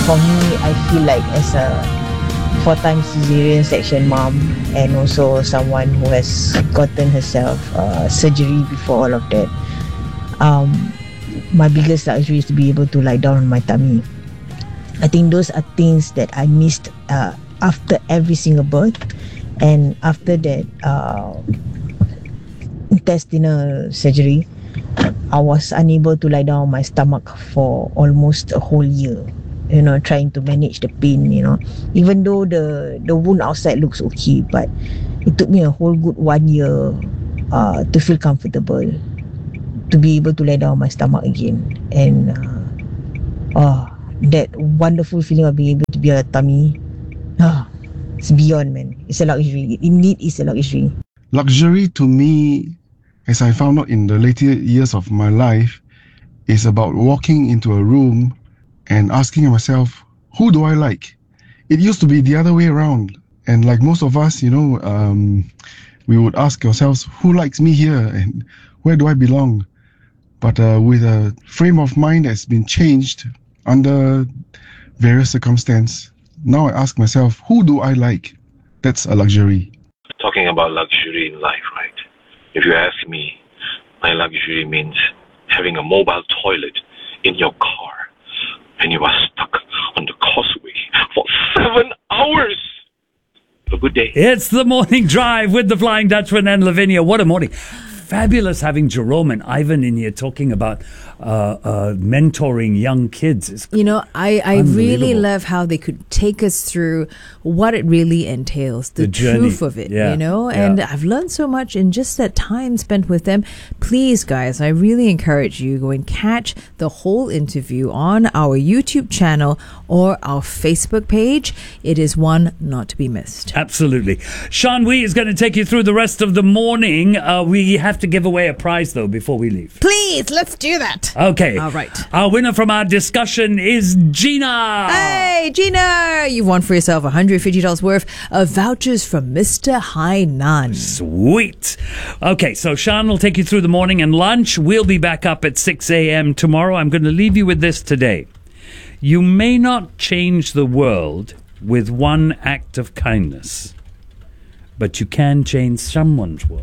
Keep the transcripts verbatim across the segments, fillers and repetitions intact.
for me, I feel like as a four-time cesarean section mom and also someone who has gotten herself uh, surgery before all of that, um, my biggest luxury is to be able to lie down on my tummy. I think those are things that I missed uh, after every single birth, and after that uh, intestinal surgery, I was unable to lie down on my stomach for almost a whole year. You know, trying to manage the pain, you know, even though the the wound outside looks okay, but it took me a whole good one year uh, to feel comfortable, to be able to lie down on my stomach again. And uh, oh, that wonderful feeling of being able to be on a tummy, oh, it's beyond, man. It's a luxury. It indeed is a luxury. Luxury to me, as I found out in the later years of my life, is about walking into a room and asking myself, who do I like? It used to be the other way around. And like most of us, you know, um, we would ask ourselves, who likes me here? And where do I belong? But uh, with a frame of mind that's been changed under various circumstances, now I ask myself, who do I like? That's a luxury. Talking about luxury in life, right? If you ask me, my luxury means having a mobile toilet in your car and you are stuck on the causeway for seven hours. A good day. It's the morning drive with the Flying Dutchman and Lavinia. What a morning. Fabulous having Jerome and Ivan in here talking about uh, uh, mentoring young kids. It's you know, I, I really love how they could take us through what it really entails, the, the truth of it, yeah. you know, and yeah. I've learned so much in just that time spent with them. Please, guys, I really encourage you, go and catch the whole interview on our YouTube channel or our Facebook page. It is one not to be missed. Absolutely. Sean Wee is going to take you through the rest of the morning. Uh, we have to give away a prize, though, before we leave. Please, let's do that. Okay. All right. Our winner from our discussion is Gina. Hey, Gina. You've won for yourself one hundred fifty dollars worth of vouchers from Mister Hainan. Sweet. Okay, so Sean will take you through the morning and lunch. We'll be back up at six a.m. tomorrow. I'm going to leave you with this today. You may not change the world with one act of kindness, but you can change someone's world.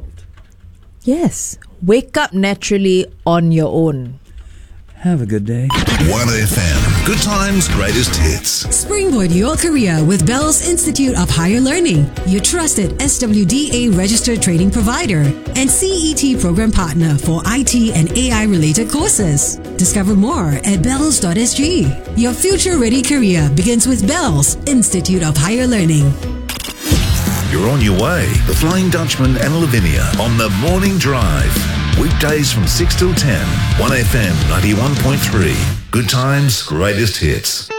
Yes. Wake up naturally on your own. Have a good day. one F M. Good times, greatest hits. Springboard your career with Bells Institute of Higher Learning, your trusted S W D A registered training provider and C E T program partner for I T and A I related courses. Discover more at bells dot s g. Your future-ready career begins with Bells Institute of Higher Learning. You're on your way. The Flying Dutchman and Lavinia on the Morning Drive. Weekdays from six till ten. one F M ninety-one point three. Good times, greatest hits.